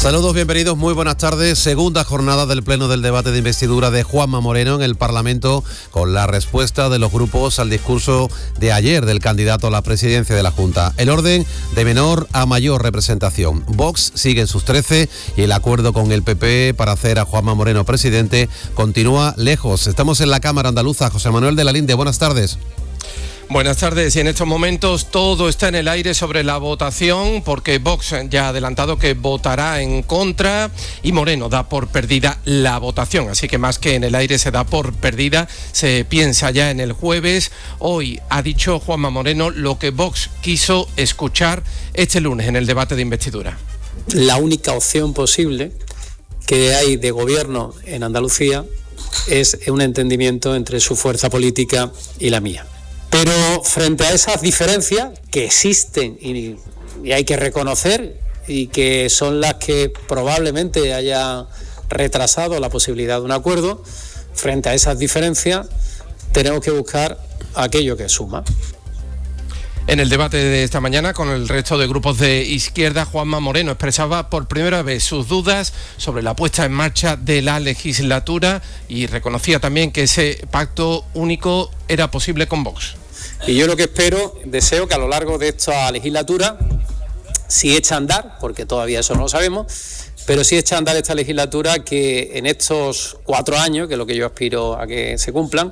Saludos, bienvenidos, muy buenas tardes. Segunda jornada del pleno del debate de investidura de Juanma Moreno en el Parlamento, con la respuesta de los grupos al discurso de ayer del candidato a la presidencia de la Junta. El orden de menor a mayor representación. Vox sigue en sus 13 y el acuerdo con el PP para hacer a Juanma Moreno presidente continúa lejos. Estamos en la Cámara Andaluza. José Manuel de la Linde, buenas tardes. Buenas tardes, y en estos momentos todo está en el aire sobre la votación, porque Vox ya ha adelantado que votará en contra y Moreno da por perdida la votación, así que más que en el aire se da por perdida, se piensa ya en el jueves. Hoy ha dicho Juanma Moreno lo que Vox quiso escuchar este lunes en el debate de investidura. La única opción posible que hay de gobierno en Andalucía es un entendimiento entre su fuerza política y la mía. Pero frente a esas diferencias que existen y hay que reconocer y que son las que probablemente hayan retrasado la posibilidad de un acuerdo, frente a esas diferencias tenemos que buscar aquello que suma. En el debate de esta mañana con el resto de grupos de izquierda, Juanma Moreno expresaba por primera vez sus dudas sobre la puesta en marcha de la legislatura y reconocía también que ese pacto único era posible con Vox. Y yo lo que deseo que a lo largo de esta legislatura, si echa a andar, porque todavía eso no lo sabemos, pero si echa a andar esta legislatura, que en estos 4 años, que es lo que yo aspiro a que se cumplan.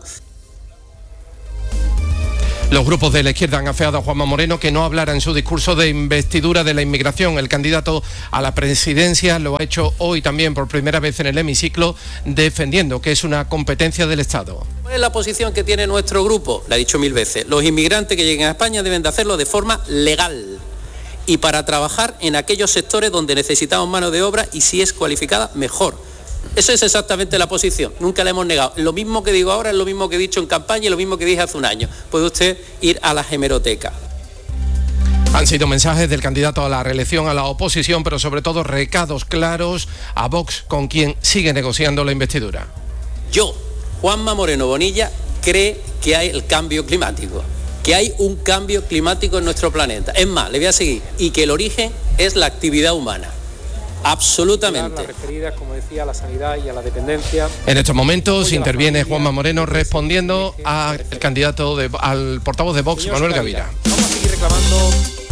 Los grupos de la izquierda han afeado a Juanma Moreno que no hablara en su discurso de investidura de la inmigración. El candidato a la presidencia lo ha hecho hoy también por primera vez en el hemiciclo, defendiendo que es una competencia del Estado. ¿Cuál es la posición que tiene nuestro grupo? La he dicho 1000 veces. Los inmigrantes que lleguen a España deben de hacerlo de forma legal y para trabajar en aquellos sectores donde necesitamos mano de obra y si es cualificada, mejor. Eso es exactamente la posición, nunca la hemos negado. Lo mismo que digo ahora es lo mismo que he dicho en campaña y lo mismo que dije hace un año. Puede usted ir a la hemeroteca. Han sido mensajes del candidato a la reelección a la oposición, pero sobre todo recados claros a Vox, con quien sigue negociando la investidura. Yo, Juanma Moreno Bonilla, cree que hay el cambio climático, que hay un cambio climático en nuestro planeta. Es más, le voy a seguir, y que el origen es la actividad humana. Absolutamente. Las referidas, como decía, a la sanidad y a la dependencia. En estos momentos interviene Juanma Moreno respondiendo al candidato al portavoz de Vox, Manuel Gavira. Vamos a seguir reclamando.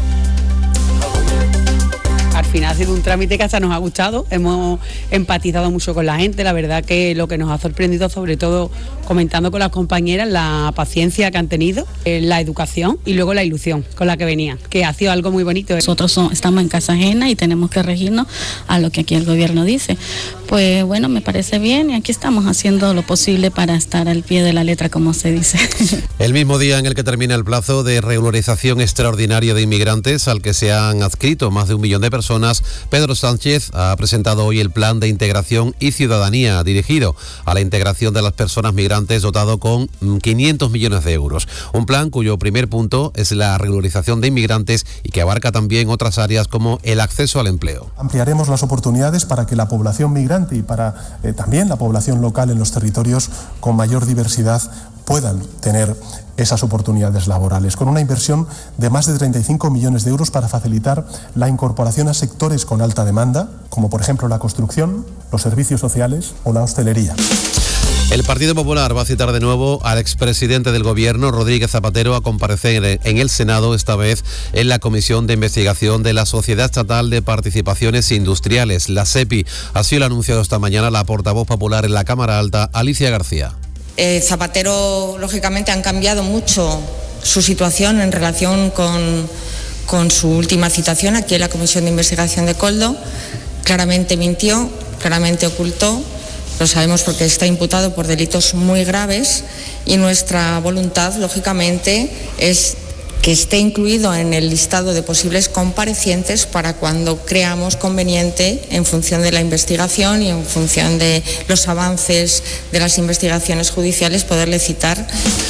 Al final ha sido un trámite que hasta nos ha gustado, hemos empatizado mucho con la gente, la verdad que lo que nos ha sorprendido, sobre todo comentando con las compañeras, la paciencia que han tenido, la educación y luego la ilusión con la que venían, que ha sido algo muy bonito. Nosotros estamos en casa ajena y tenemos que regirnos a lo que aquí el gobierno dice. Pues bueno, me parece bien y aquí estamos haciendo lo posible para estar al pie de la letra, como se dice. El mismo día en el que termina el plazo de regularización extraordinaria de inmigrantes al que se han adscrito más de 1 millón de personas, Pedro Sánchez ha presentado hoy el Plan de Integración y Ciudadanía dirigido a la integración de las personas migrantes, dotado con 500 millones de euros. Un plan cuyo primer punto es la regularización de inmigrantes y que abarca también otras áreas como el acceso al empleo. Ampliaremos las oportunidades para que la población migrante y para también la población local en los territorios con mayor diversidad puedan tener esas oportunidades laborales, con una inversión de más de 35 millones de euros para facilitar la incorporación a sectores con alta demanda, como por ejemplo la construcción, los servicios sociales o la hostelería. El Partido Popular va a citar de nuevo al expresidente del Gobierno, Rodríguez Zapatero, a comparecer en el Senado, esta vez en la Comisión de Investigación de la Sociedad Estatal de Participaciones Industriales, la SEPI. Así lo ha anunciado esta mañana la portavoz popular en la Cámara Alta, Alicia García. Zapatero, lógicamente, han cambiado mucho su situación en relación con su última citación aquí en la Comisión de Investigación de Koldo. Claramente mintió, claramente ocultó, lo sabemos porque está imputado por delitos muy graves y nuestra voluntad, lógicamente, es que esté incluido en el listado de posibles comparecientes para cuando creamos conveniente, en función de la investigación y en función de los avances de las investigaciones judiciales, poderle citar.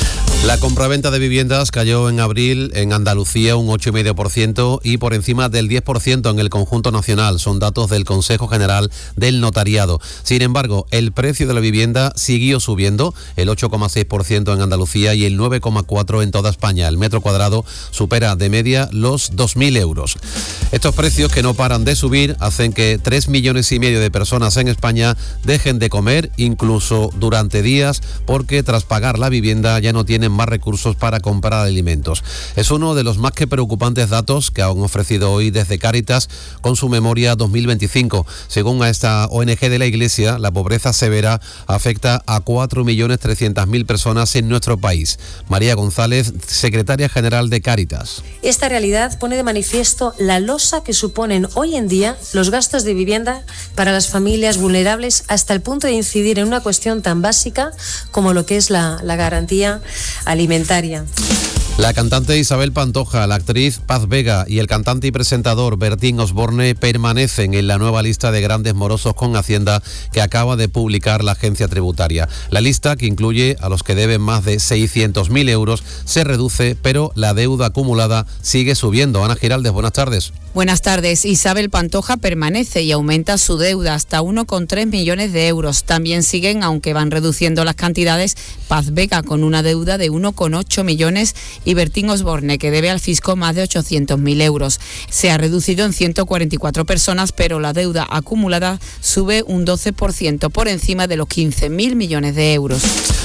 La compraventa de viviendas cayó en abril en Andalucía un 8,5% y por encima del 10% en el conjunto nacional. Son datos del Consejo General del Notariado. Sin embargo, el precio de la vivienda siguió subiendo, el 8,6% en Andalucía y el 9,4% en toda España. El metro cuadrado supera de media los 2.000 euros. Estos precios, que no paran de subir, hacen que 3,5 millones de personas en España dejen de comer, incluso durante días, porque tras pagar la vivienda ya no tienen más recursos para comprar alimentos. Es uno de los más que preocupantes datos que han ofrecido hoy desde Cáritas con su memoria 2025. Según a esta ONG de la Iglesia, la pobreza severa afecta a 4,3 millones personas en nuestro país. María González, secretaria general de Cáritas. Esta realidad pone de manifiesto la losa que suponen hoy en día los gastos de vivienda para las familias vulnerables, hasta el punto de incidir en una cuestión tan básica como lo que es la garantía alimentaria. La cantante Isabel Pantoja, la actriz Paz Vega y el cantante y presentador Bertín Osborne permanecen en la nueva lista de grandes morosos con Hacienda que acaba de publicar la agencia tributaria. La lista, que incluye a los que deben más de 600.000 euros, se reduce, pero la deuda acumulada sigue subiendo. Ana Giraldez, buenas tardes. Buenas tardes. Isabel Pantoja permanece y aumenta su deuda hasta 1,3 millones de euros. También siguen, aunque van reduciendo las cantidades, Paz Vega con una deuda de 1,8 millones y Bertín Osborne, que debe al fisco más de 800.000 euros. Se ha reducido en 144 personas, pero la deuda acumulada sube un 12% por encima de los 15.000 millones de euros.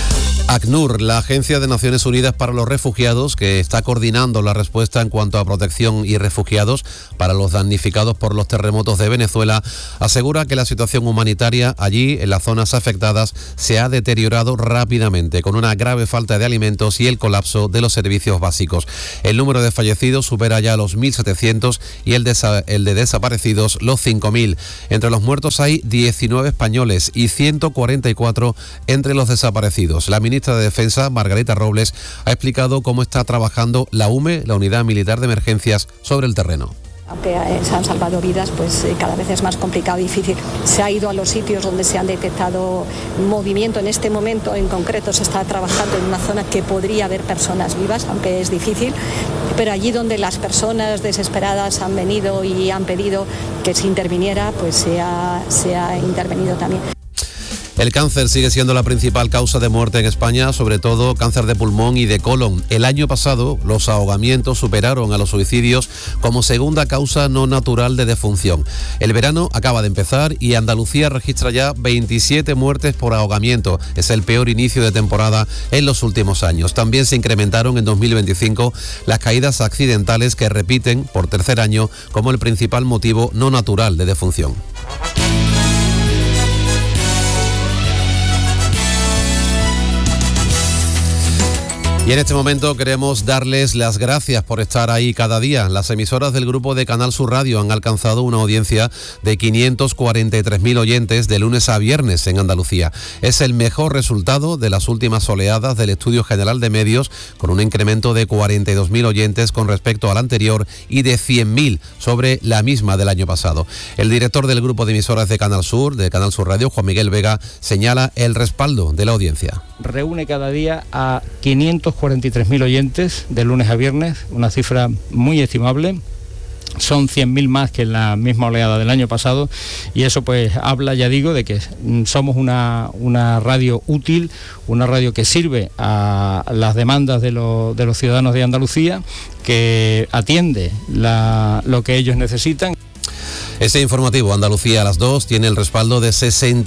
ACNUR, la Agencia de Naciones Unidas para los Refugiados, que está coordinando la respuesta en cuanto a protección y refugiados para los damnificados por los terremotos de Venezuela, asegura que la situación humanitaria allí, en las zonas afectadas, se ha deteriorado rápidamente, con una grave falta de alimentos y el colapso de los servicios básicos. El número de fallecidos supera ya los 1.700 y el de desaparecidos los 5.000. Entre los muertos hay 19 españoles y 144 entre los desaparecidos. La ministra de Defensa, Margarita Robles, ha explicado cómo está trabajando la UME, la Unidad Militar de Emergencias, sobre el terreno. Aunque se han salvado vidas, pues cada vez es más complicado y difícil. Se ha ido a los sitios donde se han detectado movimiento. En este momento en concreto se está trabajando en una zona que podría haber personas vivas, aunque es difícil, pero allí donde las personas desesperadas han venido y han pedido que se interviniera, pues se ha intervenido también. El cáncer sigue siendo la principal causa de muerte en España, sobre todo cáncer de pulmón y de colon. El año pasado, los ahogamientos superaron a los suicidios como segunda causa no natural de defunción. El verano acaba de empezar y Andalucía registra ya 27 muertes por ahogamiento. Es el peor inicio de temporada en los últimos años. También se incrementaron en 2025 las caídas accidentales, que repiten por tercer año como el principal motivo no natural de defunción. Y en este momento queremos darles las gracias por estar ahí cada día. Las emisoras del grupo de Canal Sur Radio han alcanzado una audiencia de 543.000 oyentes de lunes a viernes en Andalucía. Es el mejor resultado de las últimas oleadas del Estudio General de Medios, con un incremento de 42.000 oyentes con respecto al anterior y de 100.000 sobre la misma del año pasado. El director del grupo de emisoras de Canal Sur Radio, Juan Miguel Vega, señala el respaldo de la audiencia. Reúne cada día a 543.000 oyentes de lunes a viernes, una cifra muy estimable. Son 100.000 más que en la misma oleada del año pasado, y eso pues habla, ya digo, de que somos una radio útil, una radio que sirve a las demandas de los ciudadanos de Andalucía, que atiende lo que ellos necesitan. Ese informativo Andalucía a las 2 tiene el respaldo de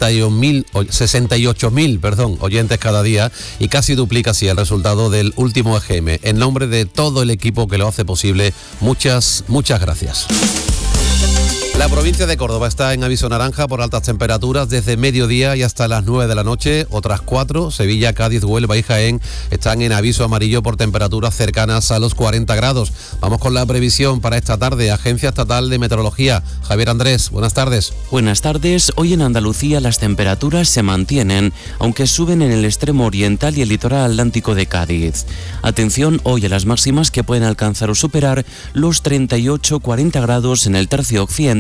68.000 oyentes cada día, y casi duplica así el resultado del último EGM. En nombre de todo el equipo que lo hace posible, muchas gracias. La provincia de Córdoba está en aviso naranja por altas temperaturas desde mediodía y hasta las 9 de la noche. Otras 4, Sevilla, Cádiz, Huelva y Jaén, están en aviso amarillo por temperaturas cercanas a los 40 grados. Vamos con la previsión para esta tarde. Agencia Estatal de Meteorología. Javier Andrés, buenas tardes. Buenas tardes. Hoy en Andalucía las temperaturas se mantienen, aunque suben en el extremo oriental y el litoral atlántico de Cádiz. Atención hoy a las máximas, que pueden alcanzar o superar los 38-40 grados en el tercio occidental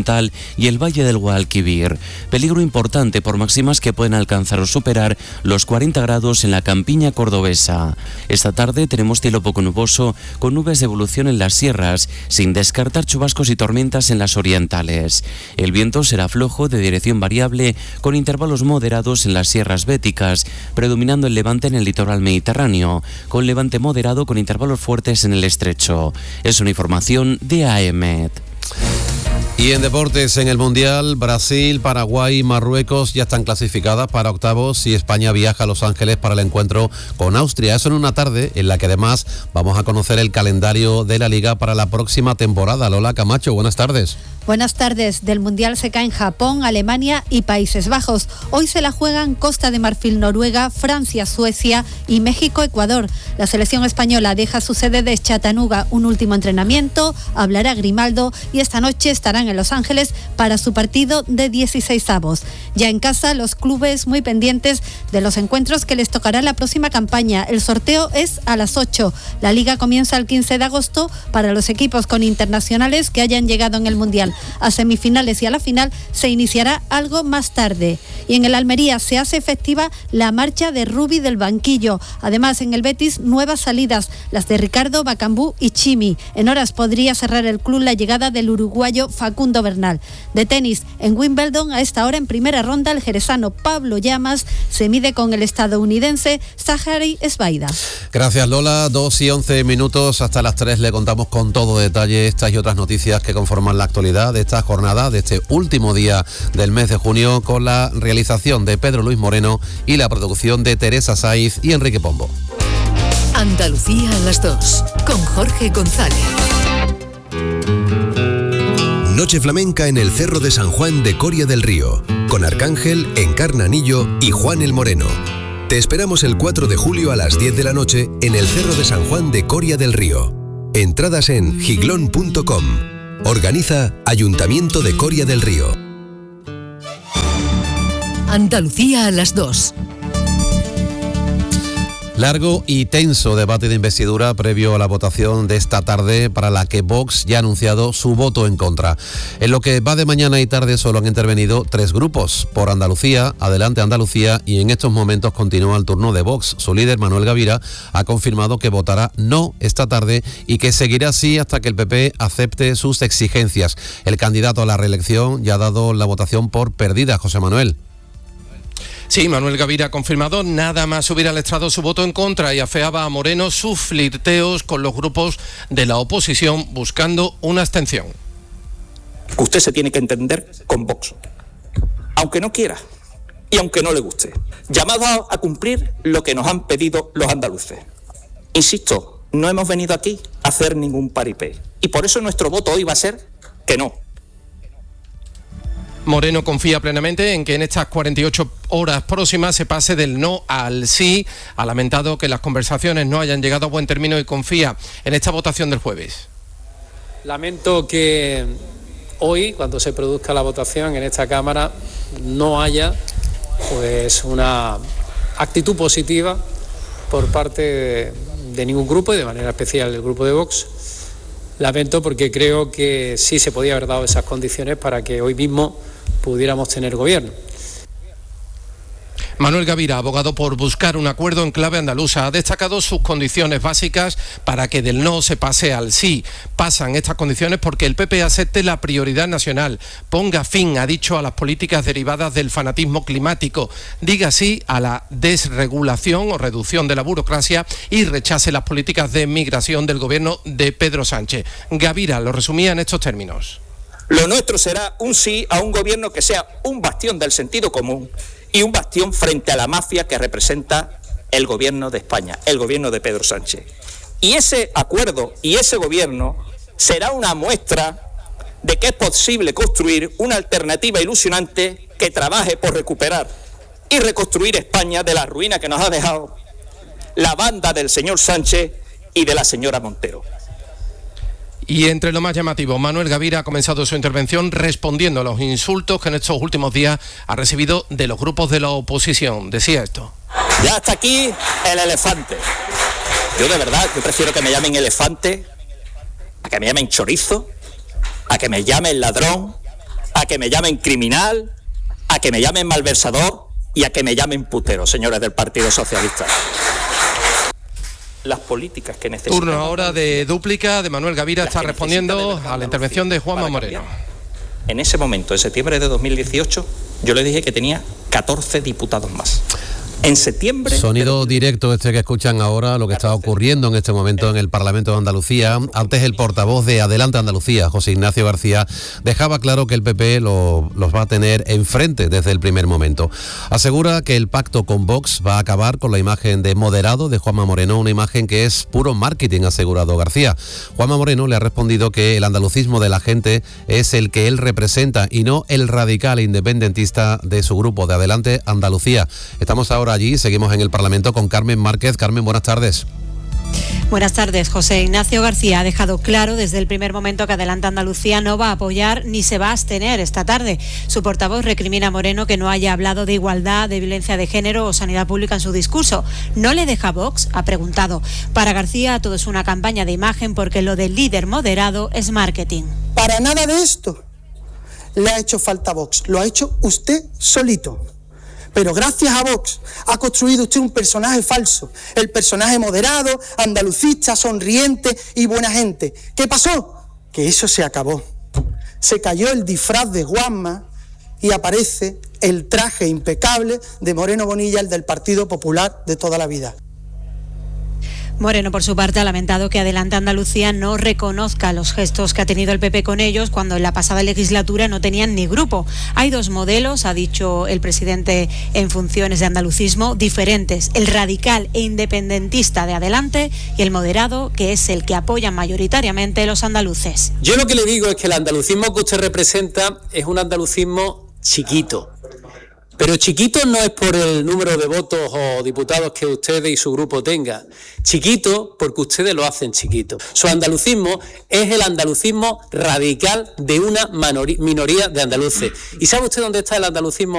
Oriental y el Valle del Guadalquivir. Peligro importante por máximas que pueden alcanzar o superar los 40 grados en la campiña cordobesa. Esta tarde tenemos cielo poco nuboso con nubes de evolución en las sierras, sin descartar chubascos y tormentas en las orientales. El viento será flojo de dirección variable con intervalos moderados en las sierras béticas, predominando el levante en el litoral mediterráneo, con levante moderado con intervalos fuertes en el estrecho. Es una información de AEMET. Y en deportes, en el Mundial, Brasil, Paraguay y Marruecos ya están clasificadas para octavos y España viaja a Los Ángeles para el encuentro con Austria. Eso en una tarde en la que además vamos a conocer el calendario de la Liga para la próxima temporada. Lola Camacho, buenas tardes. Buenas tardes. Del Mundial se caen Japón, Alemania y Países Bajos. Hoy se la juegan Costa de Marfil, Noruega, Francia, Suecia y México, Ecuador. La selección española deja su sede de Chattanooga, un último entrenamiento, hablará Grimaldo y esta noche estarán en Los Ángeles para su partido de 16avos. Ya en casa, los clubes muy pendientes de los encuentros que les tocará la próxima campaña. El sorteo es a las 8. La Liga comienza el 15 de agosto para los equipos con internacionales que hayan llegado en el Mundial a semifinales y a la final se iniciará algo más tarde. Y en el Almería se hace efectiva la marcha de Rubi del banquillo. Además, en el Betis, nuevas salidas, las de Ricardo, Bacambú y Chimi. En horas podría cerrar el club la llegada del uruguayo Facundo Bernal. De tenis, en Wimbledon, a esta hora en primera ronda, el jerezano Pablo Llamas se mide con el estadounidense Zachary Sbaida. Gracias, Lola. 2:11. Hasta las 3 le contamos con todo detalle estas y otras noticias que conforman la actualidad de esta jornada, de este último día del mes de junio, con la realización de Pedro Luis Moreno y la producción de Teresa Saiz y Enrique Pombo. Andalucía a las 2, con Jorge González. Noche flamenca en el Cerro de San Juan de Coria del Río, con Arcángel, Encarnanillo y Juan el Moreno. Te esperamos el 4 de julio a las 10 de la noche en el Cerro de San Juan de Coria del Río. Entradas en giglón.com. Organiza Ayuntamiento de Coria del Río. Andalucía a las 2. Largo y tenso debate de investidura previo a la votación de esta tarde, para la que Vox ya ha anunciado su voto en contra. En lo que va de mañana y tarde solo han intervenido 3 grupos. Por Andalucía, Adelante Andalucía, y en estos momentos continúa el turno de Vox. Su líder, Manuel Gavira, ha confirmado que votará no esta tarde y que seguirá así hasta que el PP acepte sus exigencias. El candidato a la reelección ya ha dado la votación por perdida. José Manuel. Sí, Manuel Gavira ha confirmado nada más subir al estrado su voto en contra y afeaba a Moreno sus flirteos con los grupos de la oposición buscando una abstención. Usted se tiene que entender con Vox, aunque no quiera y aunque no le guste. Llamados a cumplir lo que nos han pedido los andaluces. Insisto, no hemos venido aquí a hacer ningún paripé y por eso nuestro voto hoy va a ser que no. Moreno confía plenamente en que en estas 48 horas próximas se pase del no al sí. Ha lamentado que las conversaciones no hayan llegado a buen término y confía en esta votación del jueves. Lamento que hoy, cuando se produzca la votación en esta Cámara, no haya pues una actitud positiva por parte de ningún grupo y de manera especial del grupo de Vox. Lamento porque creo que sí se podía haber dado esas condiciones para que hoy mismo pudiéramos tener gobierno. Manuel Gavira, abogado por buscar un acuerdo en clave andaluza, ha destacado sus condiciones básicas para que del no se pase al sí. Pasan estas condiciones porque el PP acepte la prioridad nacional, ponga fin, ha dicho, a las políticas derivadas del fanatismo climático, diga sí a la desregulación o reducción de la burocracia y rechace las políticas de migración del gobierno de Pedro Sánchez. Gavira lo resumía en estos términos. Lo nuestro será un sí a un gobierno que sea un bastión del sentido común y un bastión frente a la mafia que representa el gobierno de España, el gobierno de Pedro Sánchez. Y ese acuerdo y ese gobierno será una muestra de que es posible construir una alternativa ilusionante que trabaje por recuperar y reconstruir España de la ruina que nos ha dejado la banda del señor Sánchez y de la señora Montero. Y entre lo más llamativo, Manuel Gavira ha comenzado su intervención respondiendo a los insultos que en estos últimos días ha recibido de los grupos de la oposición. Decía esto. Ya está aquí el elefante. Yo de verdad, yo prefiero que me llamen elefante, a que me llamen chorizo, a que me llamen ladrón, a que me llamen criminal, a que me llamen malversador y a que me llamen putero, señores del Partido Socialista. Las políticas que necesitamos. Turno ahora de dúplica de Manuel Gavira, está respondiendo a la intervención de Juanma Moreno. En ese momento, en septiembre de 2018, yo le dije que tenía 14 diputados más. En septiembre... Sonido directo este que escuchan ahora, lo que está ocurriendo en este momento en el Parlamento de Andalucía. Antes el portavoz de Adelante Andalucía, José Ignacio García, dejaba claro que el PP los va a tener enfrente desde el primer momento. Asegura que el pacto con Vox va a acabar con la imagen de moderado de Juanma Moreno, una imagen que es puro marketing, ha asegurado García. Juanma Moreno le ha respondido que el andalucismo de la gente es el que él representa y no el radical independentista de su grupo de Adelante Andalucía. Estamos ahora allí, seguimos en el Parlamento con Carmen Márquez. Carmen, buenas tardes. Buenas tardes. José Ignacio García ha dejado claro desde el primer momento que Adelante Andalucía no va a apoyar ni se va a abstener esta tarde. Su portavoz recrimina a Moreno que no haya hablado de igualdad, de violencia de género o sanidad pública en su discurso. ¿No le deja Vox?, ha preguntado. Para García todo es una campaña de imagen porque lo del líder moderado es marketing. Para nada de esto le ha hecho falta Vox, lo ha hecho usted solito. Pero gracias a Vox ha construido usted un personaje falso, el personaje moderado, andalucista, sonriente y buena gente. ¿Qué pasó? Que eso se acabó. Se cayó el disfraz de Juanma y aparece el traje impecable de Moreno Bonilla, el del Partido Popular de toda la vida. Moreno, por su parte, ha lamentado que Adelante Andalucía no reconozca los gestos que ha tenido el PP con ellos cuando en la pasada legislatura no tenían ni grupo. Hay dos modelos, ha dicho el presidente en funciones de andalucismo, diferentes. El radical e independentista de Adelante y el moderado, que es el que apoyan mayoritariamente los andaluces. Yo lo que le digo es que el andalucismo que usted representa es un andalucismo chiquito. Pero chiquito no es por el número de votos o diputados que ustedes y su grupo tengan. Chiquito porque ustedes lo hacen chiquito. Su andalucismo es el andalucismo radical de una minoría de andaluces. ¿Y sabe usted dónde está el andalucismo